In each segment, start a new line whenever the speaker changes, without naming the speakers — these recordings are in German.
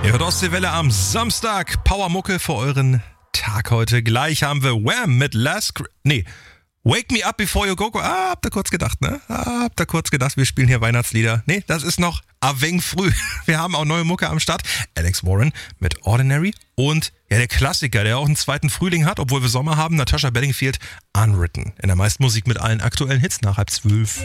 Ihr hört Ostseewelle am Samstag. Powermucke für euren Tag heute. Gleich haben wir Wham mit Wake Me Up Before You Go. Habt ihr kurz gedacht, ne? Habt ihr kurz gedacht, wir spielen hier Weihnachtslieder. Nee, das ist noch ein wenig früh. Wir haben auch neue Mucke am Start. Alex Warren mit Ordinary und der Klassiker, der auch einen zweiten Frühling hat, obwohl wir Sommer haben, Natasha Bedingfield, Unwritten. In der meisten Musik mit allen aktuellen Hits nach 11:30.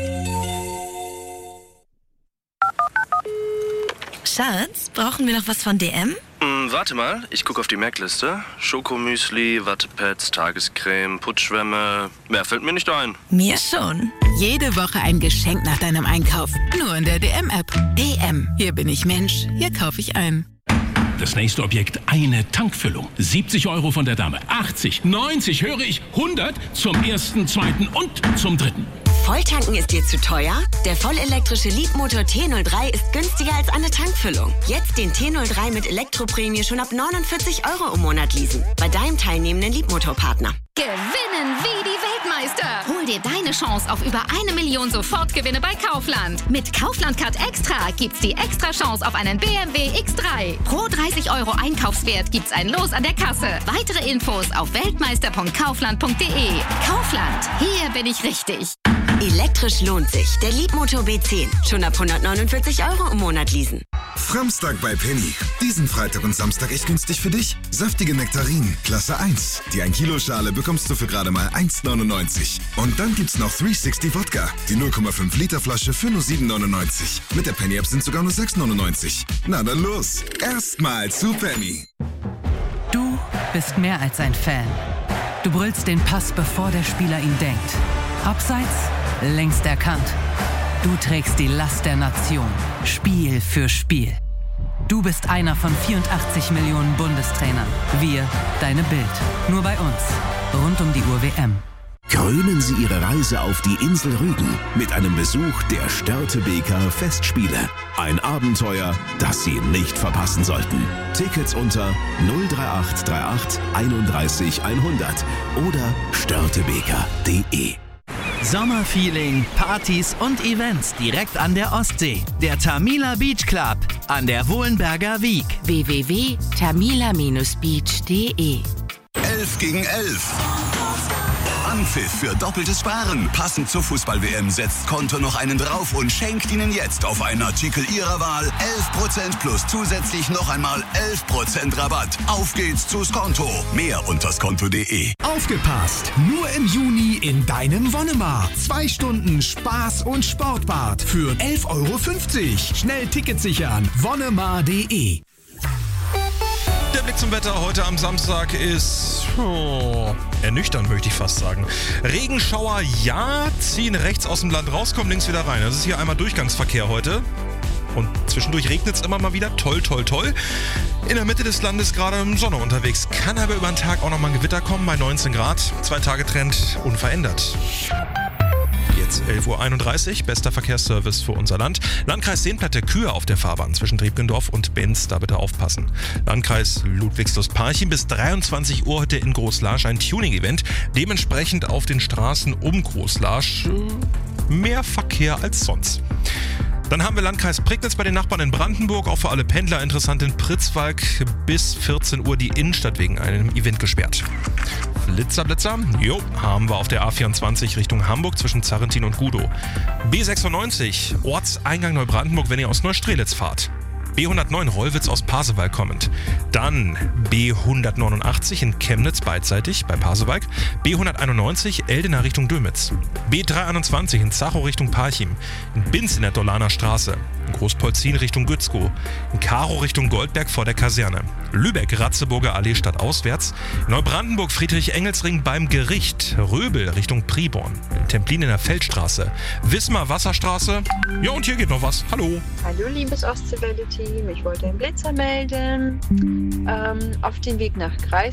Schatz, brauchen wir noch was von DM?
Warte mal, ich gucke auf die Merkliste. Schokomüsli, Wattepads, Tagescreme, Putzschwämme. Mehr fällt mir nicht ein.
Mir schon.
Jede Woche ein Geschenk nach deinem Einkauf. Nur in der DM-App. DM. Hier bin ich Mensch. Hier kaufe ich ein.
Das nächste Objekt, eine Tankfüllung. 70 € von der Dame. 80, 90, höre ich, 100 zum ersten, zweiten und zum dritten.
Volltanken ist dir zu teuer? Der vollelektrische Leapmotor T03 ist günstiger als eine Tankfüllung. Jetzt den T03 mit Elektroprämie schon ab 49 € im Monat leasen. Bei deinem teilnehmenden Leapmotor-Partner.
Gewinnen wie die Weltmeister. Hol dir deine Chance auf über 1 Million Sofortgewinne bei Kaufland. Mit Kaufland Card Extra gibt's die extra Chance auf einen BMW X3. Pro 30 € Einkaufswert gibt's ein Los an der Kasse. Weitere Infos auf weltmeister.kaufland.de. Kaufland, hier bin ich richtig.
Elektrisch lohnt sich. Der Leapmotor B10. Schon ab 149 € im Monat leasen.
Samstag bei Penny. Diesen Freitag und Samstag echt günstig für dich. Saftige Nektarinen, Klasse 1. Die 1 Kilo Schale bekommst du für gerade mal 1,99. Und dann gibt's noch 360 Wodka. Die 0,5 Liter Flasche für nur 7,99. Mit der Penny App sind sogar nur 6,99. Na dann los. Erstmal zu Penny.
Du bist mehr als ein Fan. Du brüllst den Pass, bevor der Spieler ihn denkt. Abseits, längst erkannt. Du trägst die Last der Nation, Spiel für Spiel. Du bist einer von 84 Millionen Bundestrainern. Wir, deine Bild. Nur bei uns. Rund um die Uhr WM.
Krönen Sie Ihre Reise auf die Insel Rügen mit einem Besuch der Störtebeker Festspiele. Ein Abenteuer, das Sie nicht verpassen sollten. Tickets unter 03838 31 100 oder störtebeker.de.
Sommerfeeling, Partys und Events direkt an der Ostsee. Der Tamila Beach Club an der Wohlenberger Wiek.
www.tamila-beach.de
11 gegen 11. Anpfiff für doppeltes Sparen. Passend zur Fußball-WM setzt Konto noch einen drauf und schenkt Ihnen jetzt auf einen Artikel Ihrer Wahl 11% plus zusätzlich noch einmal 11% Rabatt. Auf geht's zu Skonto. Mehr unter skonto.de.
Aufgepasst! Nur im Juni in deinem Wonnemar. 2 Stunden Spaß und Sportbad für 11,50 €. Schnell Ticket sichern. Wonnemar.de.
Der Blick zum Wetter heute am Samstag ist ernüchternd, möchte ich fast sagen. Regenschauer, ja, ziehen rechts aus dem Land raus, kommen links wieder rein. Das ist hier einmal Durchgangsverkehr heute. Und zwischendurch regnet es immer mal wieder. Toll, toll, toll. In der Mitte des Landes gerade Sonne unterwegs. Kann aber über den Tag auch nochmal ein Gewitter kommen bei 19 Grad. 2-Tage-Trend unverändert. Jetzt 11:31 Uhr, bester Verkehrsservice für unser Land. Landkreis Seenplatte, Kühe auf der Fahrbahn zwischen Triebgendorf und Benz, da bitte aufpassen. Landkreis Ludwigslust-Parchim bis 23 Uhr heute in Großlarsch ein Tuning-Event. Dementsprechend auf den Straßen um Großlarsch mehr Verkehr als sonst. Dann haben wir Landkreis Prignitz bei den Nachbarn in Brandenburg, auch für alle Pendler interessant in Pritzwalk bis 14 Uhr die Innenstadt wegen einem Event gesperrt. Blitzer, haben wir auf der A24 Richtung Hamburg zwischen Zarrentin und Gudow. B96, Ortseingang Neubrandenburg, wenn ihr aus Neustrelitz fahrt. B109 Rollwitz aus Pasewalk kommend. Dann B189 in Chemnitz beidseitig bei Pasewalk. B191 Eldena Richtung Dömitz. B321 in Zachow Richtung Parchim. In Binz in der Dolaner Straße. In Großpolzin Richtung Gützkow. In Karow Richtung Goldberg vor der Kaserne. Lübeck Ratzeburger Allee stadtauswärts. Neubrandenburg Friedrich-Engels-Ring beim Gericht. Röbel Richtung Priborn. In Templin in der Feldstraße. Wismar Wasserstraße. Ja, und hier geht noch was. Hallo.
Hallo, liebes Ostseewelle-Team. Ich wollte einen Blitzer melden. Auf dem Weg nach Kreis